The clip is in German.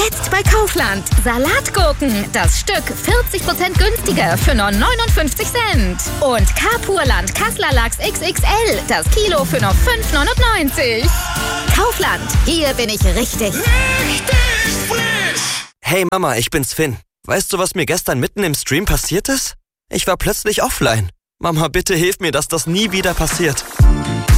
Jetzt bei Kaufland. Salatgurken. Das Stück 40% günstiger für nur 59 Cent. Und Kapurland Kassler Lachs XXL. Das Kilo für nur 5,99. Kaufland. Hier bin ich richtig. Richtig frisch! Hey Mama, ich bin's Finn. Weißt du, was mir gestern mitten im Stream passiert ist? Ich war plötzlich offline. Mama, bitte hilf mir, dass das nie wieder passiert.